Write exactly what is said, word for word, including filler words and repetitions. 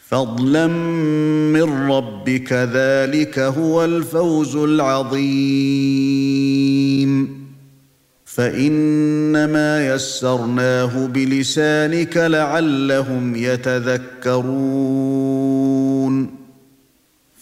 فضلا من ربك ذلك هو الفوز العظيم فإنما يسرناه بلسانك لعلهم يتذكرون